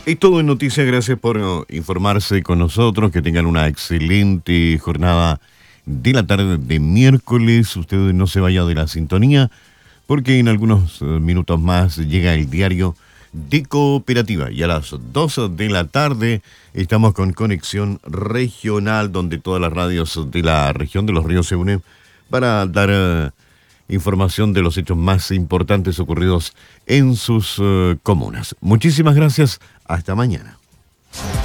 Es todo en Noticias, gracias por informarse con nosotros, que tengan una excelente jornada de la tarde de miércoles. Usted no se vaya de la sintonía, porque en algunos minutos más llega el diario de Cooperativa. Y a las 12 de la tarde estamos con Conexión Regional, donde todas las radios de la región de Los Ríos se unen para dar información de los hechos más importantes ocurridos en sus comunas. Muchísimas gracias. Hasta mañana.